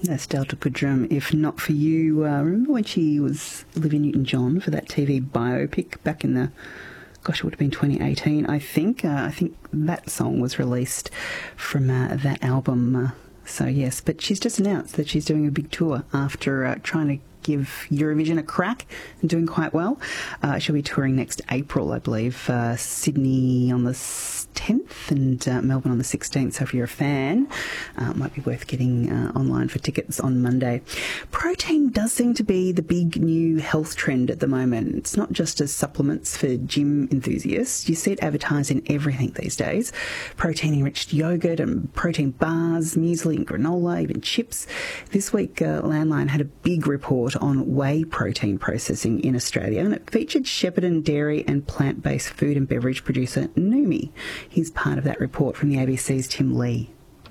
That's Delta Goodrum. If not for you, remember when she was Olivia Newton-John for that TV biopic back in the, gosh, it would have been 2018, I think. I think that song was released from that album. So, yes, but she's just announced that she's doing a big tour after trying to give Eurovision a crack and doing quite well. She'll be touring next April, I believe. Sydney on the 10th and Melbourne on the 16th. So if you're a fan, it might be worth getting online for tickets on Monday. Protein does seem to be the big new health trend at the moment. It's not just as supplements for gym enthusiasts. You see it advertised in everything these days. Protein-enriched yogurt and protein bars, muesli and granola, even chips. This week, Landline had a big report on whey protein processing in Australia, and it featured Shepparton dairy and plant-based food and beverage producer Noumi. He's part of that report from the ABC's Tim Lee.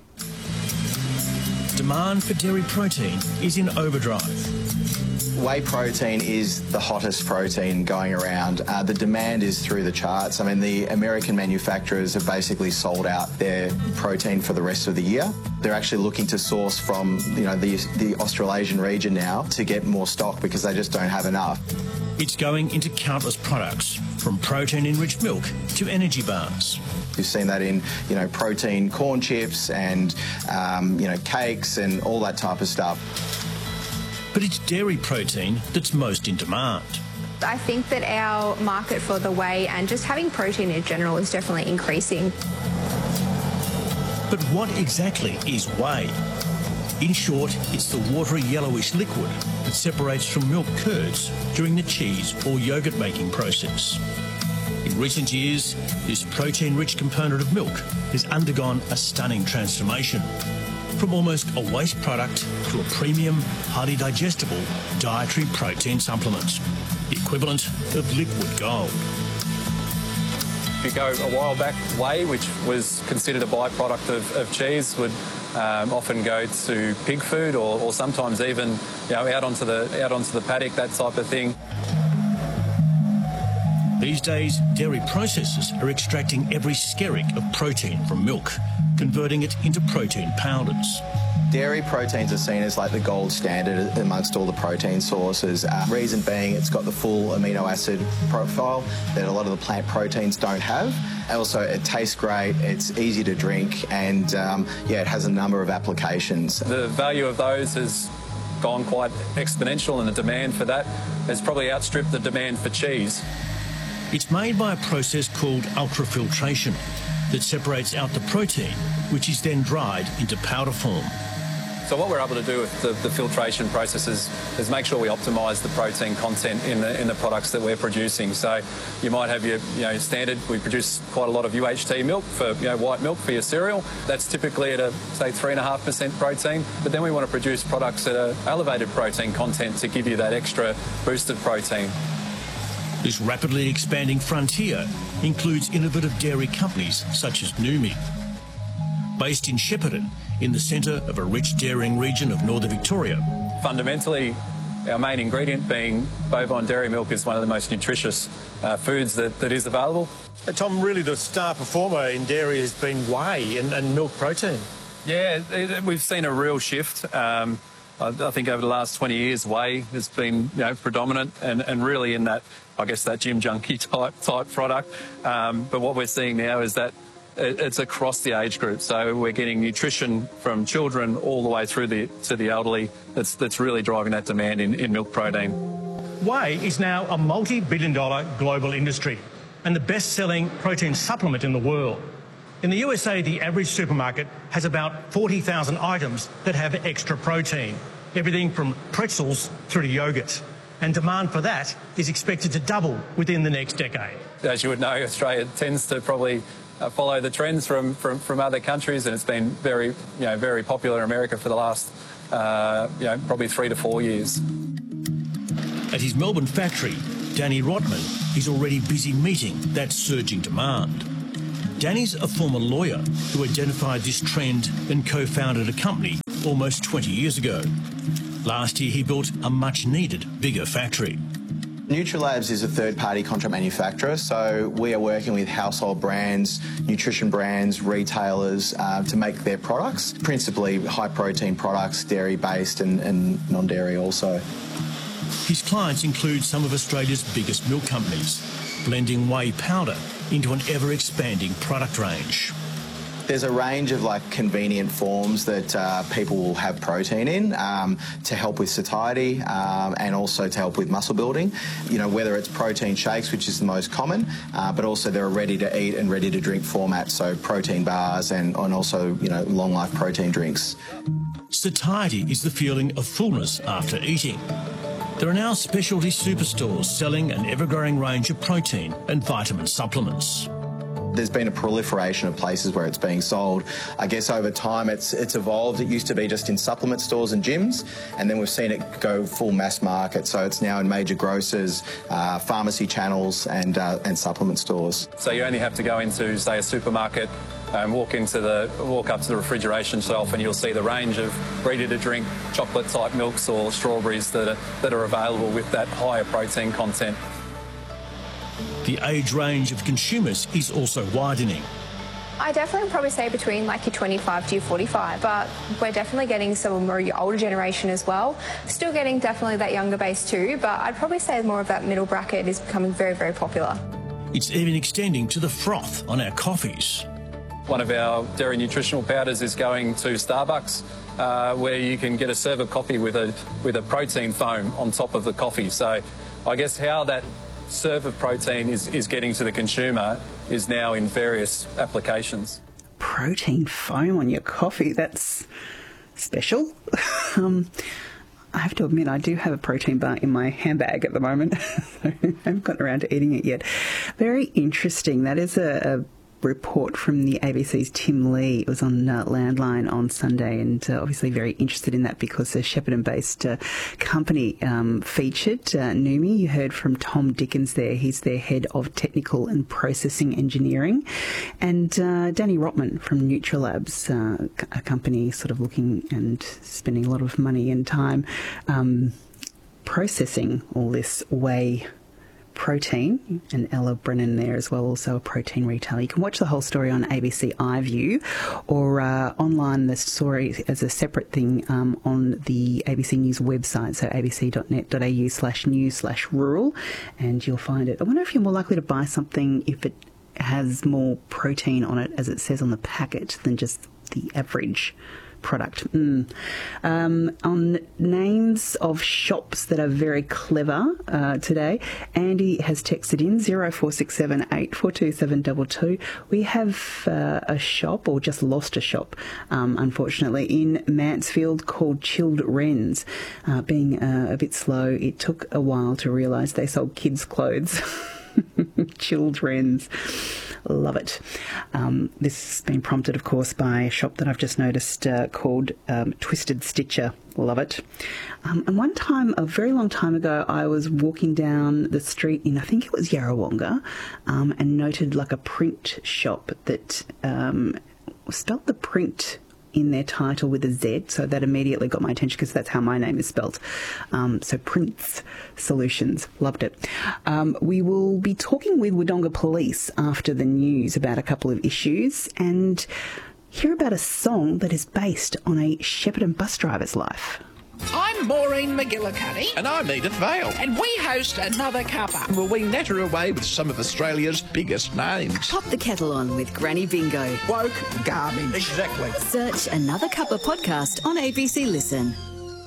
Demand for dairy protein is in overdrive. Whey protein is the hottest protein going around. The demand is through the charts. I mean, the American manufacturers have basically sold out their protein for the rest of the year. They're actually looking to source from, the Australasian region now to get more stock because they just don't have enough. It's going into countless products, from protein-enriched milk to energy bars. We've seen that in, protein corn chips and, cakes and all that type of stuff. But it's dairy protein that's most in demand. I think that our market for the whey and just having protein in general is definitely increasing. But what exactly is whey? In short, it's the watery yellowish liquid that separates from milk curds during the cheese or yogurt making process. In recent years, this protein-rich component of milk has undergone a stunning transformation, from almost a waste product to a premium, highly digestible dietary protein supplement, the equivalent of liquid gold. If you go a while back, whey, which was considered a byproduct of cheese, would often go to pig food or sometimes even out onto the paddock, that type of thing. These days, dairy processors are extracting every skerrick of protein from milk, converting it into protein powders. Dairy proteins are seen as like the gold standard amongst all the protein sources. Reason being, it's got the full amino acid profile that a lot of the plant proteins don't have. Also, it tastes great, it's easy to drink, and it has a number of applications. The value of those has gone quite exponential, and the demand for that has probably outstripped the demand for cheese. It's made by a process called ultrafiltration that separates out the protein, which is then dried into powder form. So what we're able to do with the filtration processes is make sure we optimise the protein content in the products that we're producing. So you might have your standard. We produce quite a lot of UHT milk for white milk for your cereal. That's typically at say 3.5% protein. But then we want to produce products that are elevated protein content to give you that extra boost of protein. This rapidly expanding frontier includes innovative dairy companies such as Noumi. Based in Shepparton, in the centre of a rich dairying region of northern Victoria. Fundamentally, our main ingredient being bovine dairy milk is one of the most nutritious foods that is available. Tom, really the star performer in dairy has been whey and milk protein. Yeah, we've seen a real shift. I think over the last 20 years, whey has been predominant and really in that, I guess, that gym junkie type product. But what we're seeing now is that it's across the age group. So we're getting nutrition from children all the way through to the elderly. That's really driving that demand in milk protein. Whey is now a multi-billion-dollar global industry and the best-selling protein supplement in the world. In the USA, the average supermarket has about 40,000 items that have extra protein, everything from pretzels through to yogurt. And demand for that is expected to double within the next decade. As you would know, Australia tends to probably follow the trends from other countries, and it's been very popular in America for the last probably 3 to 4 years. At his Melbourne factory, Danny Rotman is already busy meeting that surging demand. Danny's a former lawyer who identified this trend and co-founded a company almost 20 years ago. Last year, he built a much-needed bigger factory. Nutrilabs is a third-party contract manufacturer, so we are working with household brands, nutrition brands, retailers to make their products, principally high-protein products, dairy-based and non-dairy also. His clients include some of Australia's biggest milk companies, blending whey powder into an ever-expanding product range. There's a range of convenient forms that people will have protein in to help with satiety and also to help with muscle building. You know, whether it's protein shakes, which is the most common, but also there are ready to eat and ready to drink formats, so protein bars and also, you know, long life protein drinks. Satiety is the feeling of fullness after eating. There are now specialty superstores selling an ever-growing range of protein and vitamin supplements. There's been a proliferation of places where it's being sold. I guess over time it's evolved. It used to be just in supplement stores and gyms, and then we've seen it go full mass market. So it's now in major grocers, pharmacy channels and supplement stores. So you only have to go into, say, a supermarket and walk up to the refrigeration shelf, and you'll see the range of ready-to-drink chocolate-type milks or strawberries that are available with that higher protein content. The age range of consumers is also widening. I definitely probably say between your 25 to your 45, but we're definitely getting some more your older generation as well. Still getting definitely that younger base too, but I'd probably say more of that middle bracket is becoming very, very popular. It's even extending to the froth on our coffees. One of our dairy nutritional powders is going to Starbucks, where you can get a serve of coffee with a protein foam on top of the coffee. So I guess how that serve of protein is getting to the consumer is now in various applications. Protein foam on your coffee, that's special. I have to admit, I do have a protein bar in my handbag at the moment. So I haven't gotten around to eating it yet. Very interesting. That is a report from the ABC's Tim Lee. It was on Landline on Sunday, and obviously very interested in that because a Shepparton-based company featured Noumi. You heard from Tom Dickens there. He's their head of technical and processing engineering, and Danny Rotman from Nutrilabs, a company sort of looking and spending a lot of money and time processing all this whey protein, and Ella Brennan there as well, also a protein retailer. You can watch the whole story on ABC iView or online the story as a separate thing on the ABC News website, so abc.net.au/news/rural, and you'll find it. I wonder if you're more likely to buy something if it has more protein on it, as it says on the packet, than just the average product. On names of shops that are very clever today, Andy has texted in 0467 842 722. We have a shop, or just lost a shop, unfortunately, in Mansfield called Chilled Wrens. Being a bit slow, it took a while to realise they sold kids' clothes. Chilled Wrens. Love it. This has been prompted, of course, by a shop that I've just noticed called Twisted Stitcher. Love it. And one time, a very long time ago, I was walking down the street in, I think it was Yarrawonga, and noted a print shop that spelt the print in their title with a Z, so that immediately got my attention because that's how my name is spelt. So Prince Solutions, loved it. We will be talking with Wodonga Police after the news about a couple of issues and hear about a song that is based on a Shepparton bus driver's life. I'm Maureen McGillicuddy. And I'm Edith Vale. And we host Another Cuppa. Well, we natter away with some of Australia's biggest names. Pop the kettle on with Granny Bingo. Woke garbage. Exactly. Search Another Cuppa podcast on ABC Listen.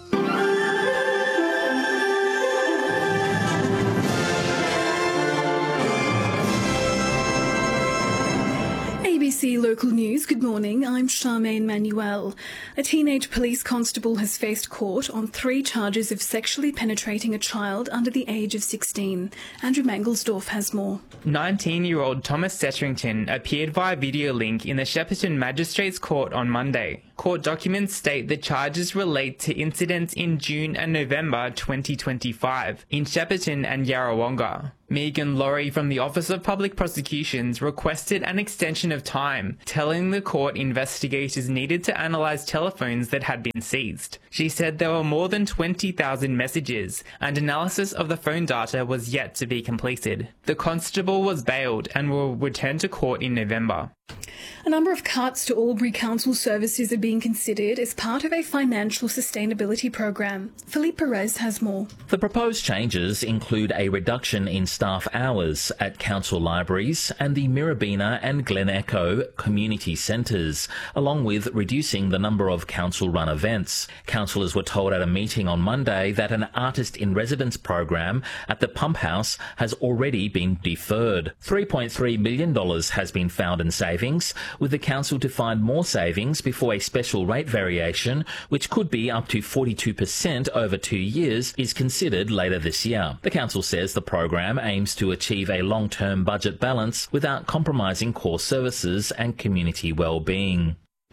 ABC Local News, good morning, I'm Charmaine Manuel. A teenage police constable has faced court on 3 charges of sexually penetrating a child under the age of 16. Andrew Mangelsdorf has more. 19-year-old Thomas Setterington appeared via video link in the Shepparton Magistrates Court on Monday. Court documents state the charges relate to incidents in June and November 2025 in Shepparton and Yarrawonga. Megan Laurie from the Office of Public Prosecutions requested an extension of time, telling the court investigators needed to analyse telephones that had been seized. She said there were more than 20,000 messages, and analysis of the phone data was yet to be completed. The constable was bailed and will return to court in November. A number of cuts to Albury Council services are being considered as part of a financial sustainability program. Philippe Perez has more. The proposed changes include a reduction in staff hours at council libraries and the Mirabina and Glen Echo community centres, along with reducing the number of council-run events. Councillors were told at a meeting on Monday that an artist-in-residence program at the Pump House has already been deferred. $3.3 million has been found in savings, with the council to find more savings before a special rate variation, which could be up to 42% over 2 years, is considered later this year. The council says the program aims to achieve a long-term budget balance without compromising core services and community well-being.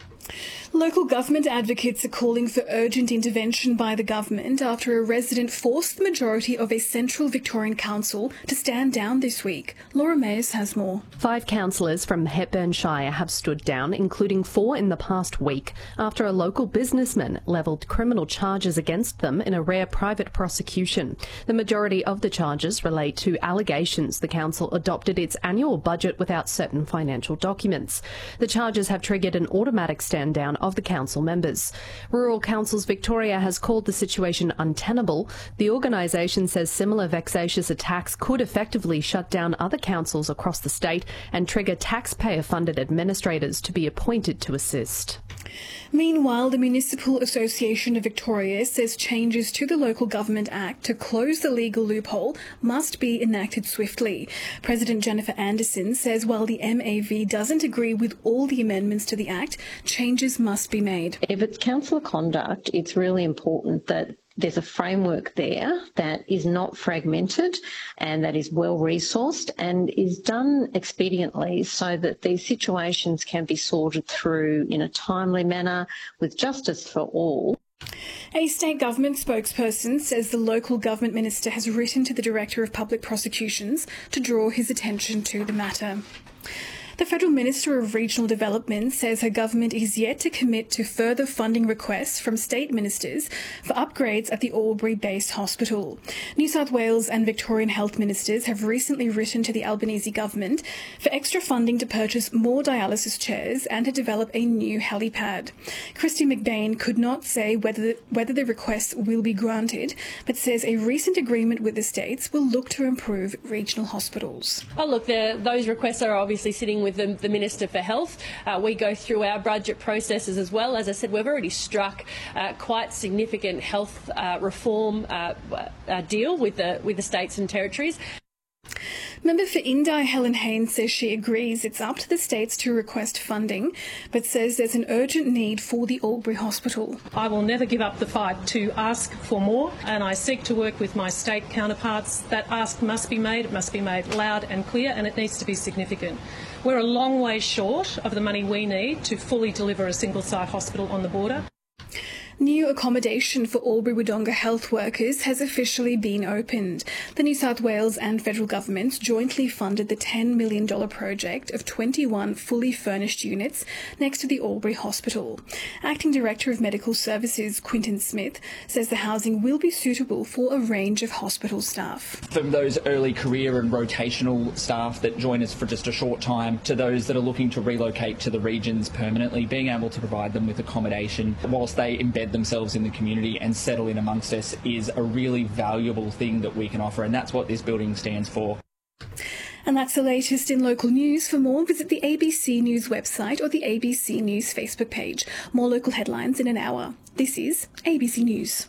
Local government advocates are calling for urgent intervention by the government after a resident forced the majority of a central Victorian council to stand down this week. Laura Mayers has more. 5 councillors from Hepburn Shire have stood down, including 4 in the past week, after a local businessman levelled criminal charges against them in a rare private prosecution. The majority of the charges relate to allegations the council adopted its annual budget without certain financial documents. The charges have triggered an automatic stand down of the council members. Rural Councils Victoria has called the situation untenable. The organisation says similar vexatious attacks could effectively shut down other councils across the state and trigger taxpayer-funded administrators to be appointed to assist. Meanwhile, the Municipal Association of Victoria says changes to the Local Government Act to close the legal loophole must be enacted swiftly. President Jennifer Anderson says while the MAV doesn't agree with all the amendments to the Act, changes must be made. If it's councillor conduct, it's really important that there's a framework there that is not fragmented and that is well resourced and is done expediently so that these situations can be sorted through in a timely manner with justice for all. A state government spokesperson says the local government minister has written to the Director of Public Prosecutions to draw his attention to the matter. The Federal Minister of Regional Development says her government is yet to commit to further funding requests from state ministers for upgrades at the Albury-based hospital. New South Wales and Victorian health ministers have recently written to the Albanese government for extra funding to purchase more dialysis chairs and to develop a new helipad. Christy McBain could not say whether the requests will be granted, but says a recent agreement with the states will look to improve regional hospitals. Oh, look, those requests are obviously sitting with the Minister for Health. We go through our budget processes as well. As I said, we've already struck quite significant health reform deal with the states and territories. Member for Indi, Helen Haynes, says she agrees it's up to the states to request funding, but says there's an urgent need for the Albury Hospital. I will never give up the fight to ask for more, and I seek to work with my state counterparts. That ask must be made, it must be made loud and clear, and it needs to be significant. We're a long way short of the money we need to fully deliver a single-site hospital on the border. New accommodation for Albury-Wodonga health workers has officially been opened. The New South Wales and federal governments jointly funded the $10 million project of 21 fully furnished units next to the Albury Hospital. Acting Director of Medical Services, Quinton Smith, says the housing will be suitable for a range of hospital staff. From those early career and rotational staff that join us for just a short time to those that are looking to relocate to the regions permanently, being able to provide them with accommodation whilst they embed themselves in the community and settle in amongst us is a really valuable thing that we can offer, and that's what this building stands for. And that's the latest in local news. For more, visit the ABC News website or the ABC News Facebook page. More local headlines in an hour. This is ABC News.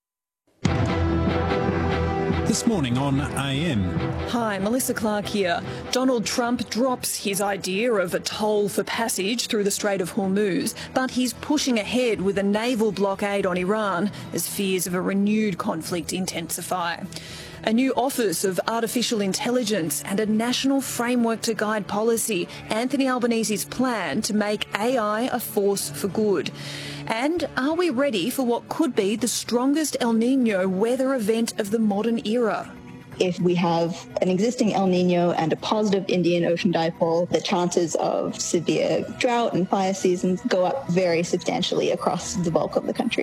This morning on AM. Hi, Melissa Clark here. Donald Trump drops his idea of a toll for passage through the Strait of Hormuz, but he's pushing ahead with a naval blockade on Iran as fears of a renewed conflict intensify. a new Office of Artificial Intelligence and a national framework to guide policy, Anthony Albanese's plan to make AI a force for good. And are we ready for what could be the strongest El Niño weather event of the modern era? If we have an existing El Niño and a positive Indian Ocean dipole, the chances of severe drought and fire seasons go up very substantially across the bulk of the country.